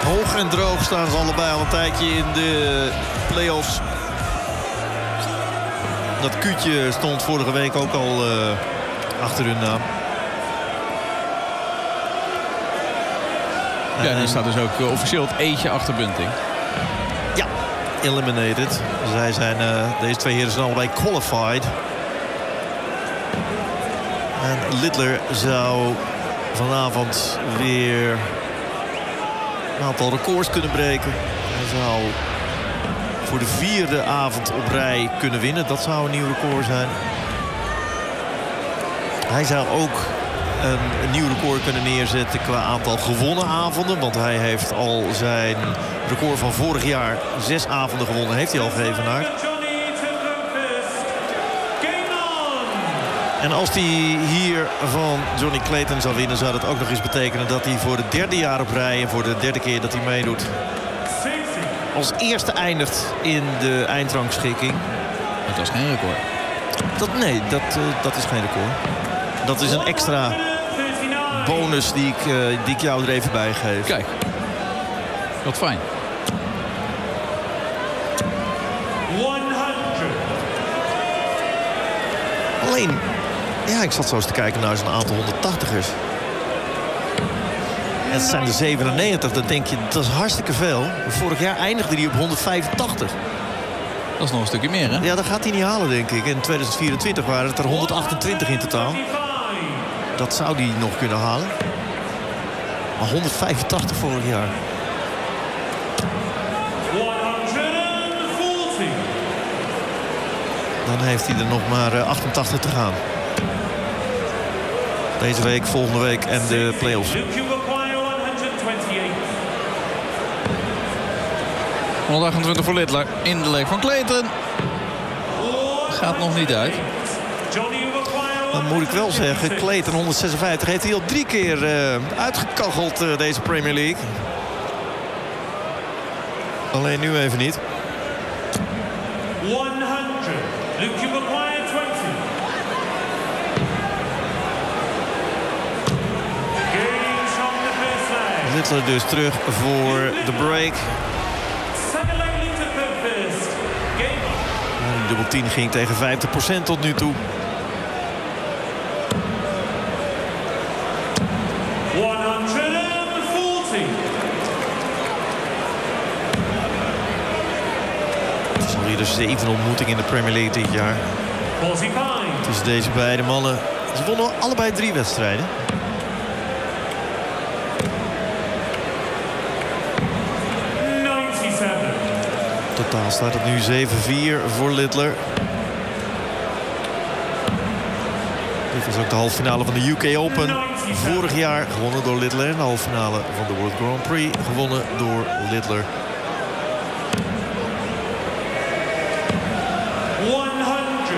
Hoog en droog staan ze allebei al een tijdje in de play-offs. Dat Kuutje stond vorige week ook al achter hun naam. Ja, die staat dus ook officieel het eentje achter Bunting. Ja, eliminated. Zij zijn, deze twee heren zijn allebei qualified. En Littler zou vanavond weer een aantal records kunnen breken. Hij zou voor de 4e avond op rij kunnen winnen. Dat zou een nieuw record zijn. Hij zou ook een nieuw record kunnen neerzetten qua aantal gewonnen avonden. Want hij heeft al zijn record van vorig jaar 6 avonden gewonnen. Heeft hij al geëvenaard. En als hij hier van Johnny Clayton zou winnen, zou dat ook nog eens betekenen dat hij voor de 3e jaar op rij en voor de 3e keer dat hij meedoet als eerste eindigt in de eindrangschikking. Dat is geen record. Dat is geen record. Dat is een extra bonus die ik jou er even bij geef. Kijk, wat fijn. 100. Alleen, ja, ik zat zo eens te kijken naar zo'n aantal 180ers. En het zijn er 97, dan denk je, dat is hartstikke veel. Vorig jaar eindigde hij op 185. Dat is nog een stukje meer, hè? Ja, dat gaat hij niet halen, denk ik. In 2024 waren het er 128 in totaal. Dat zou hij nog kunnen halen. Maar 185 vorig jaar. 140. Dan heeft hij er nog maar 88 te gaan. Deze week, volgende week en de play-offs. 128 voor Littler in de leeg van Clayton. Gaat nog niet uit. Dan moet ik wel zeggen, Clayton 156 heeft hij al 3 keer uitgekacheld deze Premier League. Alleen nu even niet. 100. Luke Maguire 20. Gains from the first leg. Littler dus terug voor de break. Second leg Luke to first. Game on. De dubbel 10 ging tegen 50% tot nu toe. 140. Het is alweer de 7e ontmoeting in de Premier League dit jaar. 45. Tussen deze beide mannen. Ze wonnen allebei 3 wedstrijden. 97. Totaal staat het nu 7-4 voor Littler. Dit was ook de halve finale van de UK Open. Vorig jaar gewonnen door Littler. En de halve finale van de World Grand Prix gewonnen door Littler. 100.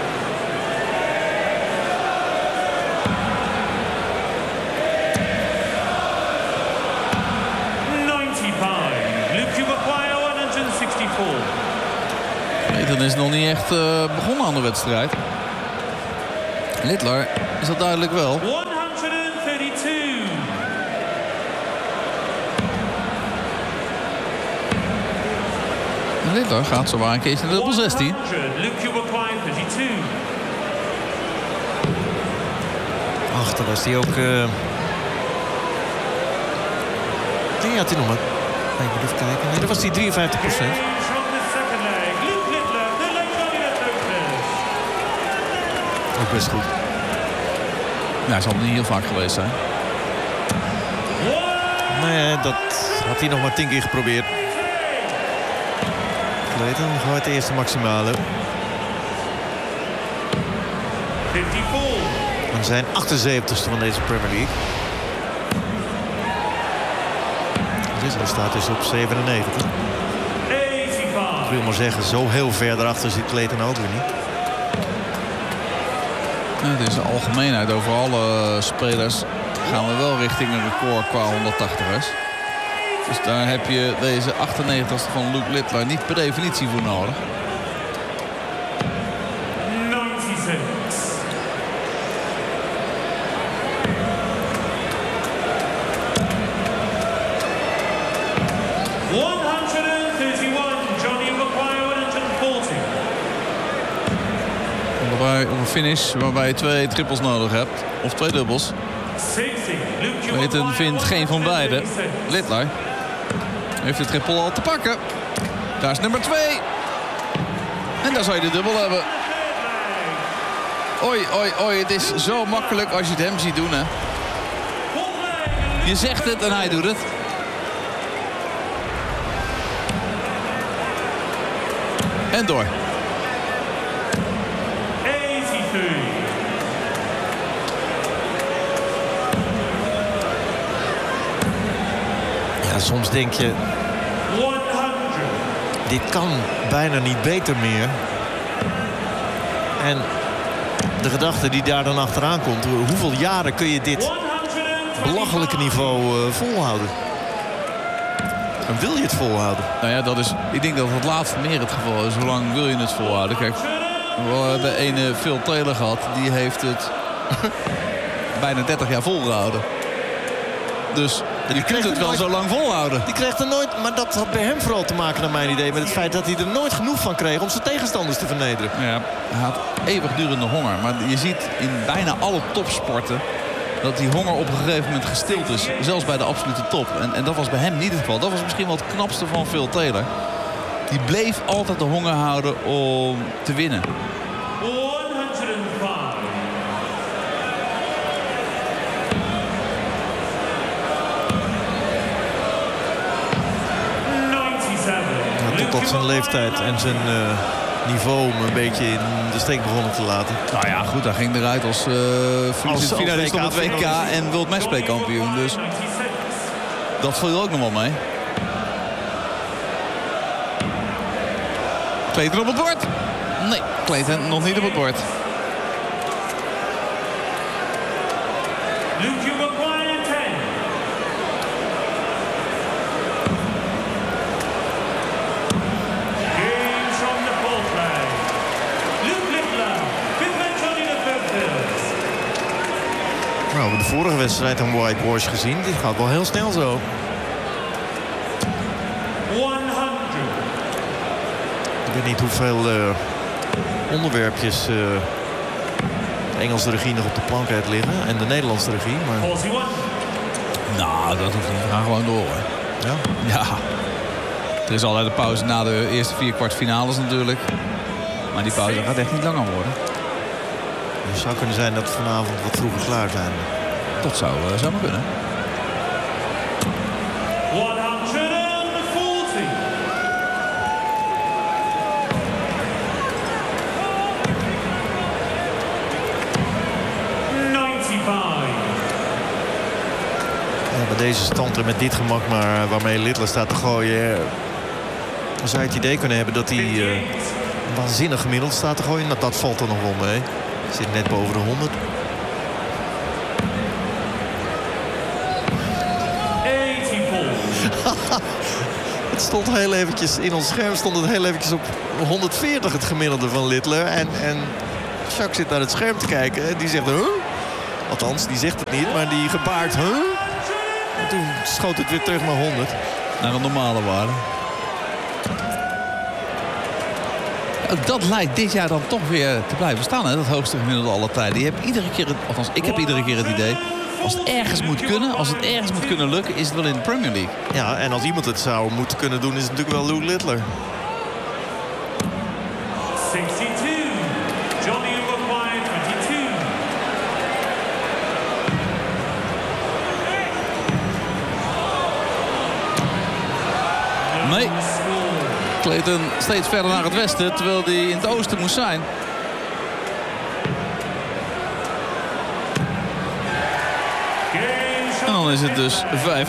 Luke Maguire 164. Clayton is nog niet echt begonnen aan de wedstrijd. Littler is dat duidelijk wel. 132. Littler gaat zowaar een keertje naar de dubbel 16. 100. Luke Maguire 32. Ach, dan was hij ook... Nee, had hij nog maar... Nee, ik moet even kijken. Nee, dat was die 53%. Gains from the second leg. Luke Littler, the leg dominant opener. Ook best goed. Ja, hij zal niet heel vaak geweest zijn. Nee, dat had hij nog maar 10 keer geprobeerd. Clayton gooit de eerste maximale. 54. En zijn 78ste van deze Premier League. Dus hij staat dus op 97. 85. Ik wil maar zeggen, zo heel ver daarachter zit Clayton ook weer niet. Het is de algemeenheid over alle spelers. Gaan we wel richting een record qua 180ers. Dus daar heb je deze 98ste van Luke Littler niet per definitie voor nodig. 96. op een finish waarbij je 2 trippels nodig hebt. Of 2 dubbels. Clayton vindt geen van beide. Littler heeft de trippel al te pakken. Daar is nummer 2. En daar zou je de dubbel hebben. Oei, oei, oei. Het is zo makkelijk als je het hem ziet doen, hè. Je zegt het en hij doet het. En door. Ja, soms denk je, dit kan bijna niet beter meer. En de gedachte die daar dan achteraan komt, hoeveel jaren kun je dit belachelijke niveau volhouden? En wil je het volhouden? Nou ja, ik denk dat het laatste meer het geval is. Hoe lang wil je het volhouden? Kijk, we hebben ene Phil Taylor gehad. Die heeft het bijna 30 jaar volgehouden. Dus je kunt het wel zo lang volhouden. Die kreeg er nooit, maar dat had bij hem vooral te maken naar mijn idee met het feit dat hij er nooit genoeg van kreeg om zijn tegenstanders te vernederen. Ja, hij had eeuwigdurende honger. Maar je ziet in bijna alle topsporten dat die honger op een gegeven moment gestild is. Zelfs bij de absolute top. En dat was bij hem niet het geval. Dat was misschien wel het knapste van Phil Taylor. Die bleef altijd de honger houden om te winnen. 105. Tot zijn leeftijd en zijn niveau hem een beetje in de steek begonnen te laten. Nou ja, goed, hij ging eruit als finalist op het WK en World Matchplay kampioen. Dus dat viel ook nog wel mee. Clayton op het bord? Nee, Clayton nog niet op het bord. Nou, we hebben de vorige wedstrijd aan Whitewash gezien. Dit gaat wel heel snel zo. 100. Ik weet niet hoeveel onderwerpjes de Engelse regie nog op de plank heeft liggen. En de Nederlandse regie. Maar... 41. Nou, dat hoeft niet. We gaan gewoon door, hoor. Ja? Ja. Er is altijd een pauze na de eerste 4 kwartfinales natuurlijk. Maar die pauze gaat echt niet langer worden. Het zou kunnen zijn dat we vanavond wat vroeger klaar zijn. Dat zou maar kunnen. 140. Ja, bij deze stand en met dit gemak maar waarmee Littler staat te gooien... dan zou je het idee kunnen hebben dat hij waanzinnig gemiddeld staat te gooien. Dat valt er nog wel mee. Zit net boven de 100. Het stond heel eventjes in ons scherm stond het heel eventjes op 140 het gemiddelde van Littler. En Jacques zit naar het scherm te kijken en die zegt huh? Althans, die zegt het niet, maar die gebaart huh? En toen schoot het weer terug naar 100. Naar een normale waarde. Dat lijkt dit jaar dan toch weer te blijven staan, hè? Dat hoogste gemiddelde aller tijden. Je hebt iedere keer, althans ik heb iedere keer het idee... als het ergens moet kunnen, als het ergens moet kunnen lukken... is het wel in de Premier League. Ja, en als iemand het zou moeten kunnen doen... is het natuurlijk wel Luke Littler. 62. Johnny Uruguay 22. Nee. Clayton steeds verder naar het westen, terwijl hij in het oosten moest zijn. En dan is het dus 5-0.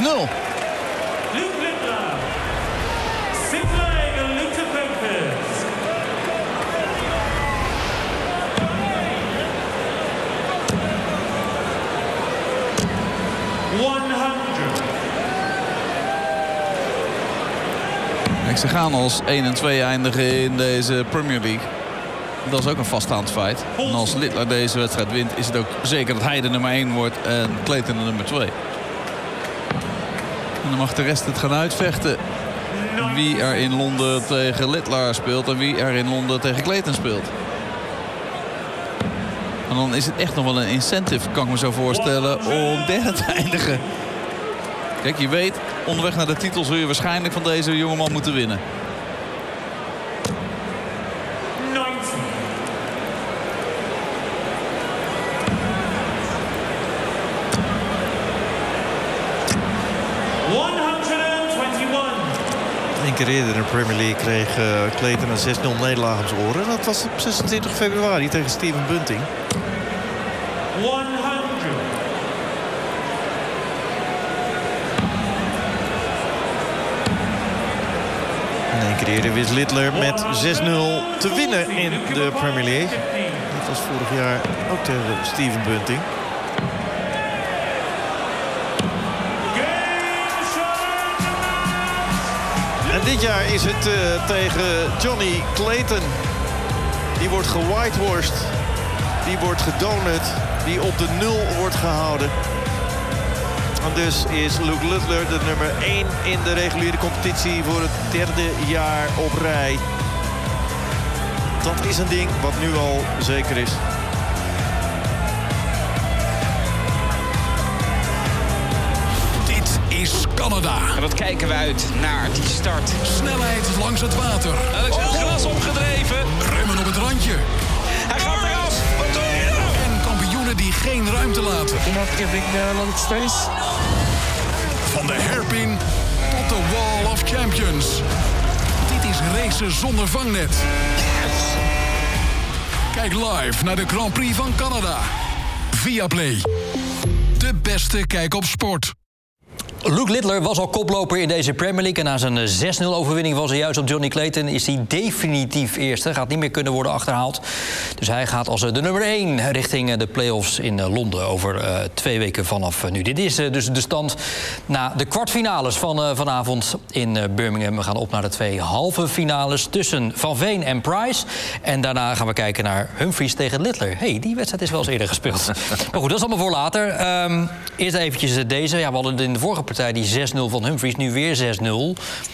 Ze gaan als 1 en 2 eindigen in deze Premier League. Dat is ook een vaststaand feit. En als Littler deze wedstrijd wint, is het ook zeker dat hij de nummer 1 wordt en Clayton de nummer 2. En dan mag de rest het gaan uitvechten. Wie er in Londen tegen Littler speelt en wie er in Londen tegen Clayton speelt. En dan is het echt nog wel een incentive, kan ik me zo voorstellen, om derde te eindigen. Kijk, je weet, onderweg naar de titel zul je waarschijnlijk van deze jongeman moeten winnen. 90. Eén keer eerder in de Premier League kreeg Clayton een 6-0 nederlaag op zijn oren. En dat was op 26 februari tegen Steven Bunting. 100. En één keer eerder wist Littler met 6-0 te winnen in de Premier League. Dat was vorig jaar ook tegen Steven Bunting. En dit jaar is het tegen Johnny Clayton. Die wordt gewhitewashed. Die wordt gedonut. Die op de 0 wordt gehouden. En dus is Luke Littler de nummer 1 in de reguliere competitie voor het derde jaar op rij. Dat is een ding wat nu al zeker is. Is Canada. En wat kijken we uit naar die start. Snelheid langs het water. Alex heeft het gras omgedreven. Remmen op het randje. Hij gaat eraf. Wat doe je nou? En kampioenen die geen ruimte laten. Not giving a lot of space. Van de hairpin tot de Wall of Champions. Dit is racen zonder vangnet. Kijk live naar de Grand Prix van Canada. Viaplay. De beste kijk op sport. Luke Littler was al koploper in deze Premier League. En na zijn 6-0 overwinning was hij juist op Johnny Clayton. Is hij definitief eerste. Gaat niet meer kunnen worden achterhaald. Dus hij gaat als de nummer 1 richting de play-offs in Londen. Over 2 weken vanaf nu. Dit is dus de stand na de kwartfinales van vanavond in Birmingham. We gaan op naar de 2 halve finales tussen Van Veen en Price. En daarna gaan we kijken naar Humphries tegen Littler. Die wedstrijd is wel eens eerder gespeeld. Maar goed, dat is allemaal voor later. Eerst eventjes deze. Ja, we hadden het in de vorige partij die 6-0 van Humphries, nu weer 6-0. Hoe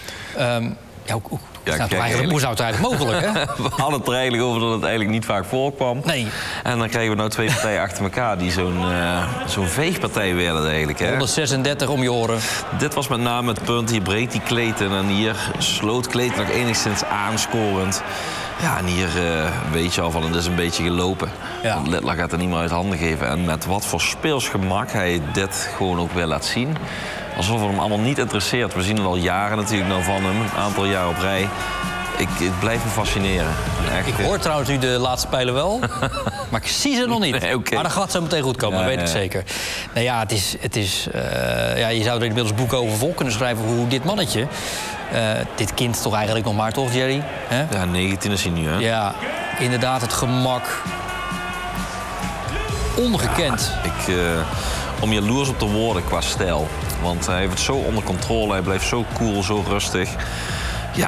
zou het eigenlijk mogelijk, hè? We hadden het er eigenlijk over dat het eigenlijk niet vaak voorkwam. Nee. En dan krijgen we nou 2 partijen achter elkaar die zo'n veegpartij werden eigenlijk. Hè? 136 om je oren. Dit was met name het punt. Hier breekt die Clayton en hier sloot Clayton nog enigszins aanscorend. Ja, en hier weet je al van het is een beetje gelopen. Ja. Want Littler gaat er niet meer uit handen geven. En met wat voor speelsgemak hij dit gewoon ook weer laat zien. Alsof het hem allemaal niet interesseert. We zien het al jaren natuurlijk nou van hem. Een aantal jaar op rij. Het blijft me fascineren. Echt. Ik hoor trouwens nu de laatste pijlen wel. Maar ik zie ze nog niet. Nee, okay. Maar dat gaat zo meteen goed komen, dat weet ik zeker. Nou ja, je zou er inmiddels boeken over vol kunnen schrijven hoe dit mannetje... dit kind toch eigenlijk nog maar, toch, Jerry? Hè? Ja, 19 is hij nu, hè? Ja, inderdaad, het gemak. Ongekend. Ja, om jaloers op te worden qua stijl. Want hij heeft het zo onder controle. Hij blijft zo cool, zo rustig. Ja,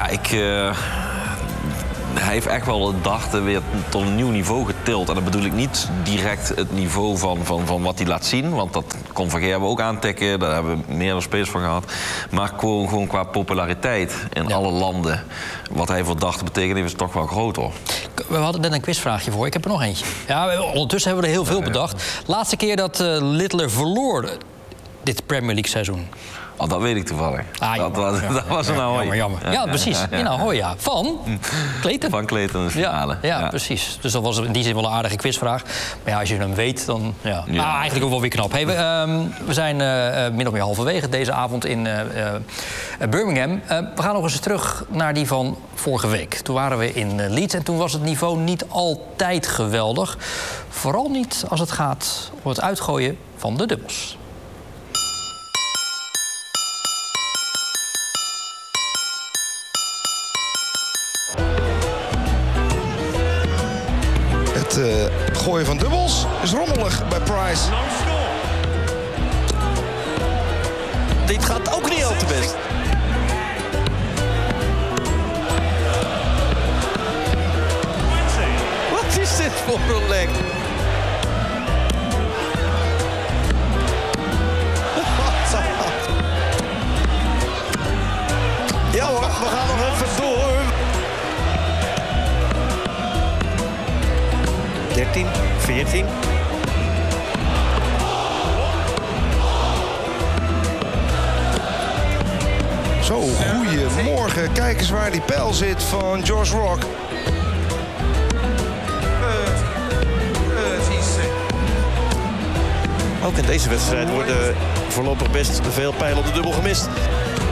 hij heeft echt wel de dag weer tot een nieuw niveau getild. En dat bedoel ik niet direct het niveau van wat hij laat zien. Want dat kon Van Gerwen ook aantikken. Daar hebben we meerdere spelers van gehad. Maar gewoon qua populariteit in alle landen. Wat hij voor dag te betekenen heeft, is toch wel groot, hoor. We hadden net een quizvraagje voor. Ik heb er nog eentje. Ja, ondertussen hebben we er heel veel bedacht. Laatste keer dat Littler verloor dit Premier League seizoen. Oh, dat weet ik toevallig. Dat was een Ahoy. Jammer. Ja, precies. In Ahoy, ja. Van Clayton. Van Clayton in de finale. Ja, precies. Dus dat was in die zin wel een aardige quizvraag. Maar ja, als je hem weet, dan... Ja. Eigenlijk ook wel weer knap. We zijn min of meer halverwege deze avond in Birmingham. We gaan nog eens terug naar die van vorige week. Toen waren we in Leeds en toen was het niveau niet altijd geweldig. Vooral niet als het gaat om het uitgooien van de dubbels. Het gooien van dubbels is rommelig bij Price. Dit gaat ook niet al te best. Wat is dit voor een lek? Ja hoor, we gaan nog even door. 14. Zo, goeiemorgen. Kijk eens waar die pijl zit van Josh Rock. Ook in deze wedstrijd worden voorlopig best veel pijlen op de dubbel gemist.